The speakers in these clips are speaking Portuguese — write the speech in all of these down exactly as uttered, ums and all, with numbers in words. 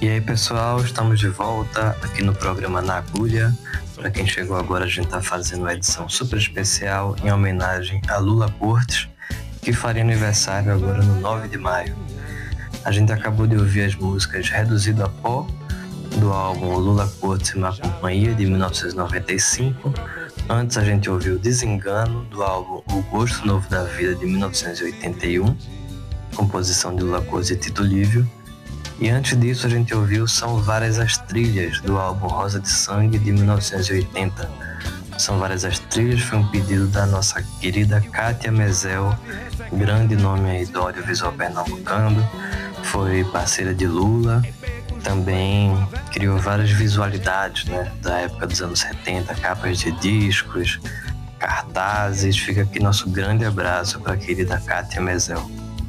E aí pessoal, estamos de volta aqui no programa Na Agulha. Para quem chegou agora, a gente está fazendo uma edição super especial em homenagem a Lula Cortes, que faria aniversário agora no nove de maio. A gente acabou de ouvir as músicas Reduzido a Pó, do álbum Lula Cortes e Má Companhia, de mil novecentos e noventa e cinco. Antes a gente ouviu Desengano, do álbum O Gosto Novo da Vida, de mil novecentos e oitenta e um, composição de Lula Cortes e Tito Livio. E antes disso a gente ouviu São Várias as Trilhas, do álbum Rosa de Sangue, de mil novecentos e oitenta. São Várias as Trilhas foi um pedido da nossa querida Kátia Mezel, grande nome aí do audiovisual pernambucano, foi parceira de Lula, também criou várias visualidades, né, da época dos anos setenta, capas de discos, cartazes. Fica aqui nosso grande abraço para a querida Kátia Mezel.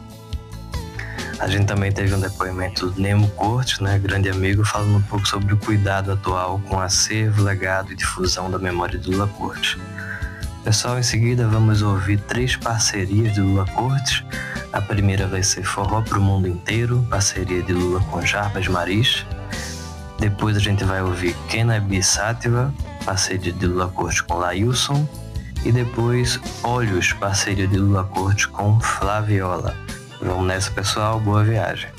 A gente também teve um depoimento do Nemo Cortes, né, grande amigo, falando um pouco sobre o cuidado atual com acervo, legado e difusão da memória de Lula Cortes. Pessoal, em seguida vamos ouvir três parcerias de Lula Cortes. A primeira vai ser Forró pro Mundo Inteiro, parceria de Lula com Jarbas Maris. Depois a gente vai ouvir Kena Bissátiva, parceria de Lula Cortes com Lailson. E depois Olhos, parceria de Lula Cortes com Flaviola. Vamos nessa, pessoal, boa viagem.